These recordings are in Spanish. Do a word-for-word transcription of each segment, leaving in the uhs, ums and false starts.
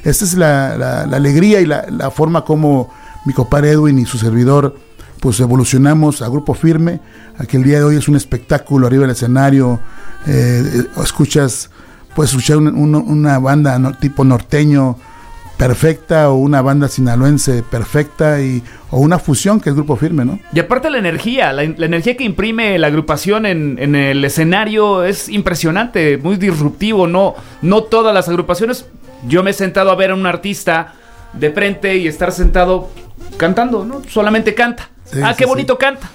esta es la, la, la alegría y la, la forma como mi compadre Edwin y su servidor pues evolucionamos a Grupo Firme, a que el día de hoy es un espectáculo arriba del escenario, eh, escuchas, puedes escuchar un, un, una banda no, tipo norteño perfecta, o una banda sinaloense perfecta, y o una fusión que es Grupo Firme, ¿no? Y aparte la energía, la, la energía que imprime la agrupación en, en el escenario es impresionante, muy disruptivo. No, no todas las agrupaciones, yo me he sentado a ver a un artista de frente y estar sentado cantando, ¿no? Solamente canta. Sí, ah, sí, qué bonito sí. canta.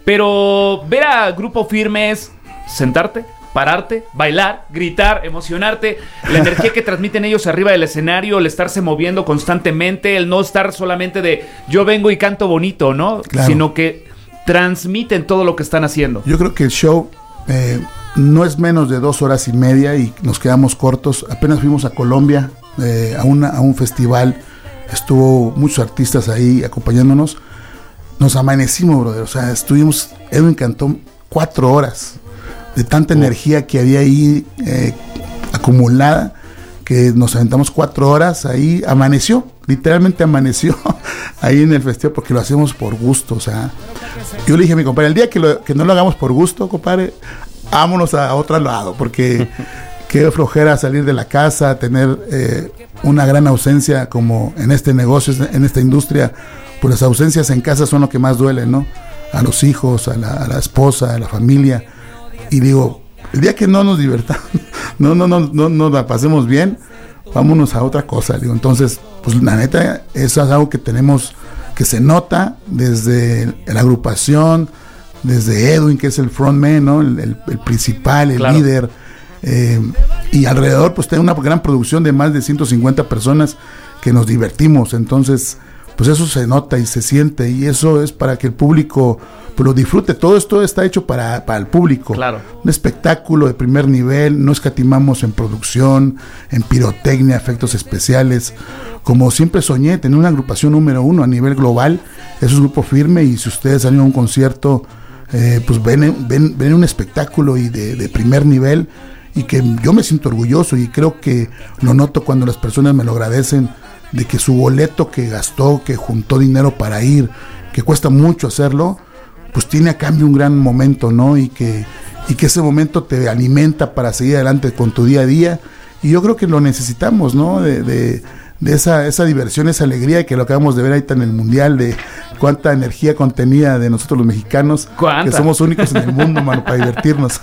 Pero ver a Grupo Firme es sentarte, pararte, bailar, gritar, emocionarte, la energía que transmiten ellos arriba del escenario, el estarse moviendo constantemente, el no estar solamente de yo vengo y canto bonito, ¿no? Claro. Sino que transmiten todo lo que están haciendo. Yo creo que el show eh, no es menos de dos horas y media y nos quedamos cortos. Apenas fuimos a Colombia eh, a, una, a un festival, estuvo muchos artistas ahí acompañándonos. Nos amanecimos, brother, o sea, estuvimos, Edwin cantó cuatro horas de tanta oh. energía que había ahí eh, acumulada, que nos aventamos cuatro horas, ahí amaneció, literalmente amaneció ahí en el festival, porque lo hacemos por gusto. O sea, yo le dije a mi compadre, el día que, lo, que no lo hagamos por gusto, compadre, vámonos a otro lado, porque qué flojera salir de la casa, tener eh, una gran ausencia como en este negocio, en esta industria. Pues las ausencias en casa son lo que más duele, ¿no? A los hijos, a la, a la esposa, a la familia. Y digo, el día que no nos divertamos, no, no, no, no, no la pasemos bien, vámonos a otra cosa. Digo, entonces, pues la neta, eso es algo que tenemos, que se nota desde la agrupación, desde Edwin, que es el frontman, ¿no? El, el, el principal, el claro. líder. Eh, y alrededor, pues tiene una gran producción de más de ciento cincuenta personas que nos divertimos. Entonces, pues eso se nota y se siente, y eso es para que el público pues lo disfrute. Todo esto está hecho para, para el público. Claro. Un espectáculo de primer nivel, no escatimamos en producción, en pirotecnia, efectos especiales. Como siempre soñé, tener una agrupación número uno a nivel global, eso es Grupo Firme, y si ustedes salen a un concierto, eh, pues ven, ven, ven un espectáculo y de, de primer nivel, y que yo me siento orgulloso, y creo que lo noto cuando las personas me lo agradecen, de que su boleto que gastó, que juntó dinero para ir, que cuesta mucho hacerlo, pues tiene a cambio un gran momento, ¿no? Y que, y que ese momento te alimenta para seguir adelante con tu día a día, y yo creo que lo necesitamos, ¿no? De, de, de esa, esa diversión, esa alegría que lo acabamos de ver ahorita en el Mundial, de cuánta energía contenida de nosotros los mexicanos, ¿cuánta? Que somos únicos en el mundo, mano, para divertirnos.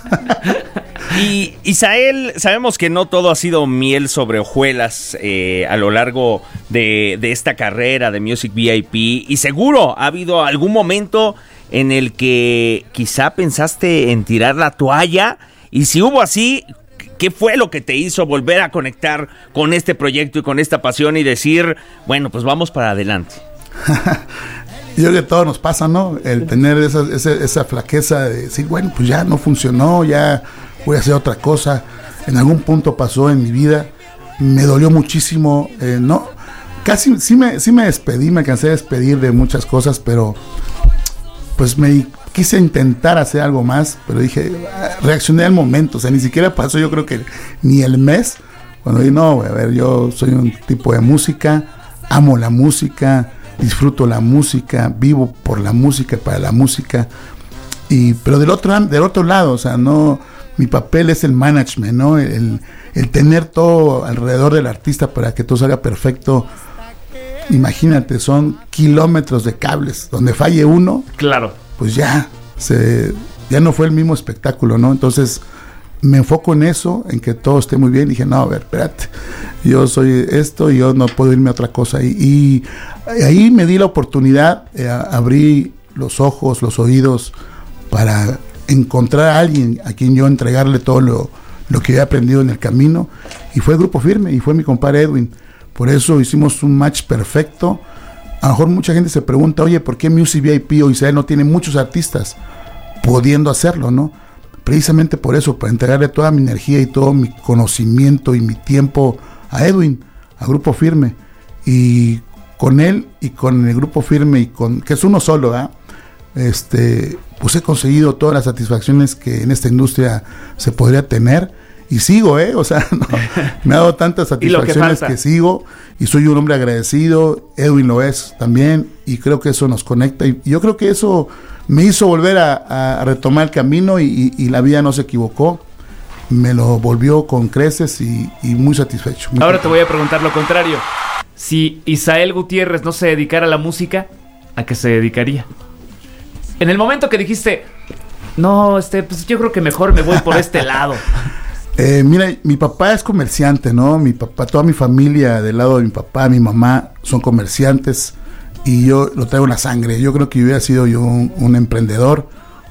Y Isael, sabemos que no todo ha sido miel sobre hojuelas eh, a lo largo de, de esta carrera de Music V I P, y seguro ha habido algún momento en el que quizá pensaste en tirar la toalla, y si hubo así, ¿qué fue lo que te hizo volver a conectar con este proyecto y con esta pasión y decir, bueno, pues vamos para adelante? Yo creo que todo nos pasa, ¿no? El tener esa, esa, esa flaqueza de decir, bueno, pues ya no funcionó, ya voy a hacer otra cosa. En algún punto pasó en mi vida, me dolió muchísimo, eh, no, casi sí me, sí me despedí, me cansé de despedir de muchas cosas, pero pues me quise intentar hacer algo más, pero dije, reaccioné al momento, o sea, ni siquiera pasó, yo creo que ni el mes, cuando dije, no, a ver, yo soy un tipo de música, amo la música, disfruto la música, vivo por la música, para la música, y pero del otro, del otro lado, o sea, no, mi papel es el management, ¿no? El, el tener todo alrededor del artista para que todo salga perfecto. Imagínate, son kilómetros de cables, donde falle uno, claro, pues ya, se, ya no fue el mismo espectáculo, ¿no? Entonces me enfoco en eso, en que todo esté muy bien. Dije, no, a ver, espérate, yo soy esto y yo no puedo irme a otra cosa. Y, y ahí me di la oportunidad, eh, abrí los ojos, los oídos, para encontrar a alguien a quien yo entregarle todo lo, lo que he aprendido en el camino, y fue Grupo Firme, y fue mi compadre Edwin. Por eso hicimos un match perfecto. A lo mejor mucha gente se pregunta, oye, ¿por qué Music V I P o Israel no tiene muchos artistas pudiendo hacerlo, no? Precisamente por eso, para entregarle toda mi energía y todo mi conocimiento y mi tiempo a Edwin, a Grupo Firme, y con él y con el Grupo Firme, y con que es uno solo, ¿eh? Este, pues he conseguido todas las satisfacciones que en esta industria se podría tener, y sigo, ¿eh? O sea, no, me ha dado tantas satisfacciones que, que sigo y soy un hombre agradecido. Edwin lo es también y creo que eso nos conecta y, y yo creo que eso me hizo volver a, a retomar el camino y, y, y la vida no se equivocó. Me lo volvió con creces y, y muy satisfecho. Muy Ahora te voy a preguntar lo contrario. Si Isael Gutiérrez no se dedicara a la música, ¿a qué se dedicaría? En el momento que dijiste, no, este, pues yo creo que mejor me voy por este lado. Eh, mira, mi papá es comerciante, ¿no? Mi papá, toda mi familia del lado de mi papá, mi mamá son comerciantes y yo lo traigo en la sangre. Yo creo que hubiera sido yo un, un emprendedor,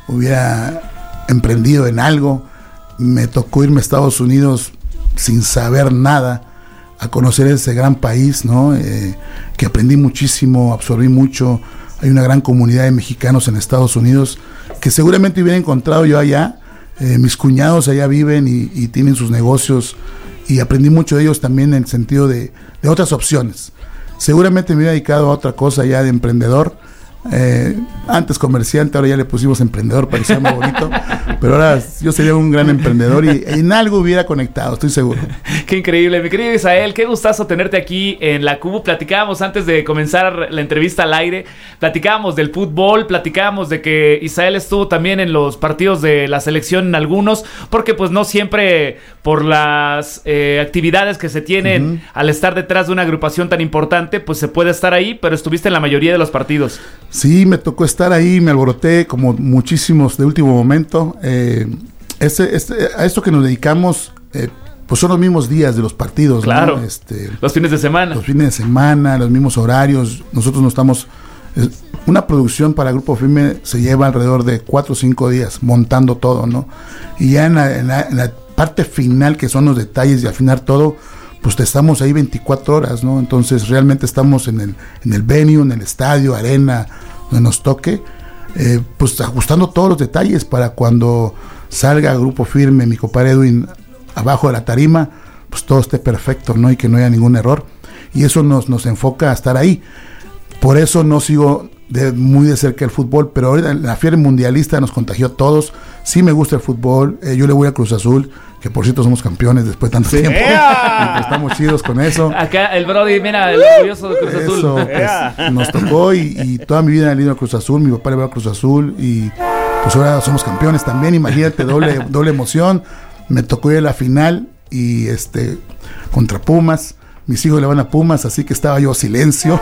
hubiera emprendido en algo. Me tocó irme a Estados Unidos sin saber nada, a conocer ese gran país, ¿no? Eh, que aprendí muchísimo, absorbí mucho. Hay una gran comunidad de mexicanos en Estados Unidos que seguramente hubiera encontrado yo allá. Eh, mis cuñados allá viven y, y tienen sus negocios y aprendí mucho de ellos también en el sentido de, de otras opciones. Seguramente me hubiera dedicado a otra cosa ya de emprendedor. Eh, antes comerciante, ahora ya le pusimos emprendedor para que sea más bonito, pero ahora yo sería un gran emprendedor y en algo hubiera conectado, estoy seguro. Qué increíble, mi querido Isael, qué gustazo tenerte aquí en la Cubu. Platicábamos antes de comenzar la entrevista al aire, platicábamos del fútbol, platicábamos de que Isael estuvo también en los partidos de la selección en algunos, porque pues no siempre por las eh, actividades que se tienen uh-huh. al estar detrás de una agrupación tan importante, pues se puede estar ahí, pero estuviste en la mayoría de los partidos. Sí, me tocó estar ahí, me alboroté como muchísimos de último momento. Eh, este, este, a esto que nos dedicamos, eh, pues son los mismos días de los partidos, claro, ¿no? Este, los fines de semana. Los fines de semana, los mismos horarios. Nosotros no estamos... Eh, una producción para Grupo Firme se lleva alrededor de cuatro o cinco días montando todo, ¿no? Y ya en la, en la, en la parte final, que son los detalles y afinar todo, pues estamos ahí veinticuatro horas, ¿no? Entonces realmente estamos en el, en el venue, en el estadio, arena, donde nos toque, eh, pues ajustando todos los detalles para cuando salga Grupo Firme, mi compadre Edwin, abajo de la tarima, pues todo esté perfecto, ¿no? Y que no haya ningún error. Y eso nos, nos enfoca a estar ahí. Por eso no sigo de, muy de cerca el fútbol, pero ahorita la fiebre mundialista nos contagió a todos. Sí me gusta el fútbol, eh, yo le voy a Cruz Azul, que por cierto somos campeones después de tanto sí. tiempo. Yeah. Estamos chidos con eso. Acá el Brody, mira, el orgulloso de Cruz Azul. Eso, pues, yeah. Nos tocó y, y toda mi vida he ido a Cruz Azul, mi papá le va a Cruz Azul y pues ahora somos campeones también, imagínate, doble, doble emoción. Me tocó ir a la final y este contra Pumas. Mis hijos le van a Pumas, así que estaba yo silencio.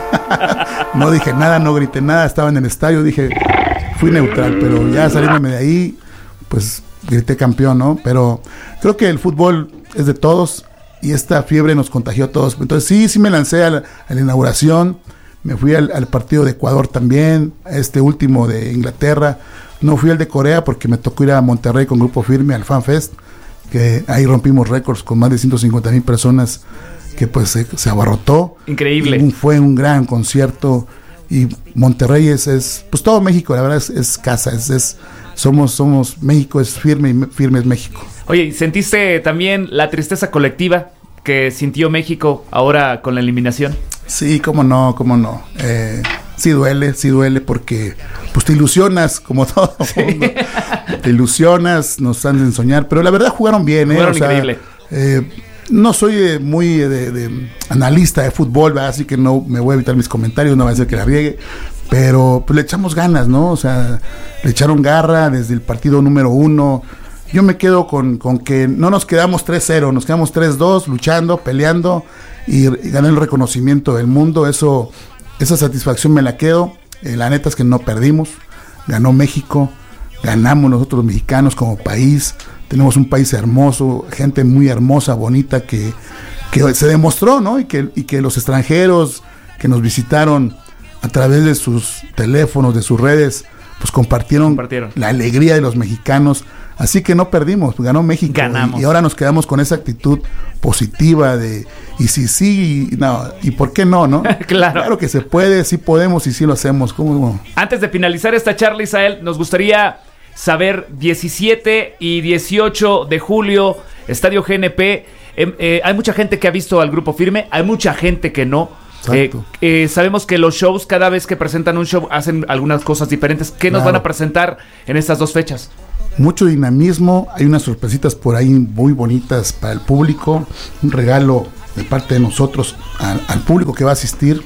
No dije nada, no grité nada, estaba en el estadio, dije, fui neutral, pero ya saliéndome de ahí, pues grité campeón, ¿no? Pero creo que el fútbol es de todos y esta fiebre nos contagió a todos. Entonces sí, sí me lancé a la, a la inauguración, me fui al, al partido de Ecuador también, a este último de Inglaterra. No fui al de Corea porque me tocó ir a Monterrey con Grupo Firme al Fan Fest, que ahí rompimos récords con más de ciento cincuenta mil personas, que pues se, se abarrotó. Increíble. Un, fue un gran concierto y Monterrey es, es pues todo México, la verdad es, es casa, es, es somos, somos México, es firme y firme es México. Oye, ¿sentiste también la tristeza colectiva que sintió México ahora con la eliminación? Sí, cómo no, cómo no. Eh, sí duele, sí duele porque pues te ilusionas como todo mundo. Te ilusionas, nos hacen soñar, pero la verdad jugaron bien, ¿eh? Jugaron o sea, increíble. Eh, no soy eh, muy eh, de, de analista de fútbol, ¿verdad? Así que no me voy a evitar mis comentarios, no va a ser que la riegue, pero pues le echamos ganas, ¿no? O sea, le echaron garra desde el partido número uno. Yo me quedo con, con que no nos quedamos tres cero, nos quedamos tres dos, luchando, peleando y, y gané el reconocimiento del mundo. Eso, esa satisfacción me la quedo. Eh, la neta es que no perdimos, ganó México, ganamos nosotros los mexicanos como país. Tenemos un país hermoso, gente muy hermosa, bonita, que, que se demostró, ¿no? Y que, y que los extranjeros que nos visitaron a través de sus teléfonos, de sus redes, pues compartieron, compartieron. la alegría de los mexicanos. Así que no perdimos, ganó México. Ganamos. Y, y ahora nos quedamos con esa actitud positiva de, y si sí, y, no, y por qué no, ¿no? Claro. Claro que se puede, sí podemos y sí lo hacemos. ¿Cómo? Antes de finalizar esta charla, Isael, nos gustaría saber, diecisiete y dieciocho de julio, Estadio G N P, eh, eh, hay mucha gente que ha visto al Grupo Firme, hay mucha gente que no. Eh, eh, sabemos que los shows, cada vez que presentan un show, hacen algunas cosas diferentes. ¿Qué nos claro. van a presentar en estas dos fechas? mucho dinamismo, hay unas sorpresitas por ahí muy bonitas para el público, un regalo de parte de nosotros al, al público que va a asistir,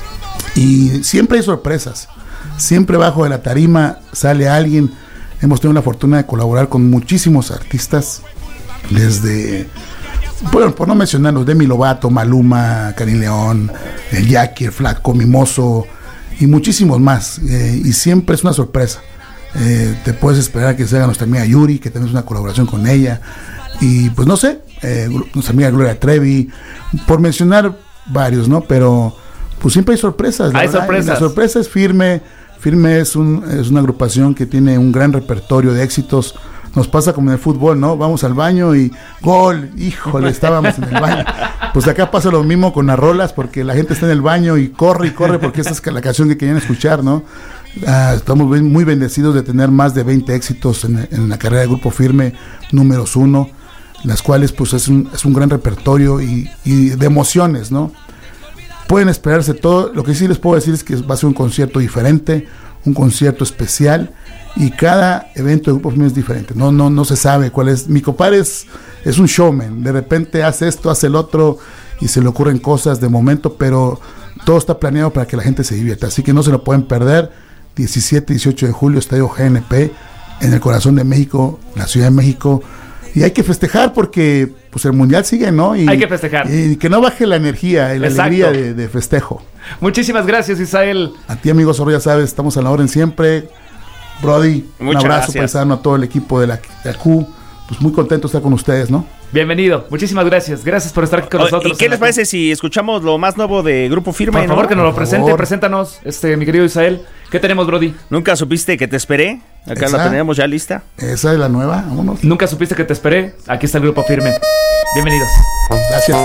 y siempre hay sorpresas, siempre bajo de la tarima sale alguien. Hemos tenido la fortuna de colaborar con muchísimos artistas, desde, bueno, por no mencionarlos, Demi Lovato, Maluma, Karim León, el Jackie, el Flaco, Mimoso y muchísimos más, eh, y siempre es una sorpresa. Eh, te puedes esperar que se haga nuestra amiga Yuri, que tenemos una colaboración con ella, y pues no sé, eh, nuestra amiga Gloria Trevi, por mencionar varios, ¿no? Pero pues siempre hay sorpresas. Hay sorpresas. La sorpresa es Firme. Firme es, un, es una agrupación que tiene un gran repertorio de éxitos. Nos pasa como en el fútbol, ¿no? Vamos al baño y gol, híjole, estábamos en el baño. Pues acá pasa lo mismo con las rolas, porque la gente está en el baño y corre y corre porque esa es la canción que querían escuchar, ¿no? Uh, estamos muy bendecidos de tener más de veinte éxitos en, en la carrera de Grupo Firme, números uno, las cuales pues es un, es un gran repertorio y, y de emociones, ¿no? Pueden esperarse todo. Lo que sí les puedo decir es que va a ser un concierto diferente, un concierto especial, y cada evento de Grupo Firme es diferente. No, no, no se sabe cuál es. Mi compadre es, es un showman. De repente hace esto, hace el otro, y se le ocurren cosas de momento, pero todo está planeado para que la gente se divierta. Así que no se lo pueden perder. diecisiete y dieciocho de julio, Estadio G N P, en el corazón de México, la Ciudad de México. Y hay que festejar porque pues el mundial sigue, ¿no? Y, hay que festejar. Y que no baje la energía y la Exacto. alegría de, de festejo. Muchísimas gracias, Isael. A ti, amigo Zorro, ya sabes, estamos a la orden siempre. Brody, Muchas un abrazo gracias. paisano a todo el equipo de la, de la Q. Pues muy contento de estar con ustedes, ¿no? Bienvenido, muchísimas gracias. Gracias por estar aquí con Oh, nosotros. ¿Y qué les parece si escuchamos lo más nuevo de Grupo Firme? Por favor, ¿no? que nos lo Por presente, favor. preséntanos, este, mi querido Isael. ¿Qué tenemos, Brody? ¿Nunca supiste que te esperé? Acá Esa. la tenemos ya lista. Esa es la nueva, vámonos. Nunca supiste que te esperé. Aquí está el Grupo Firme. Bienvenidos. Gracias.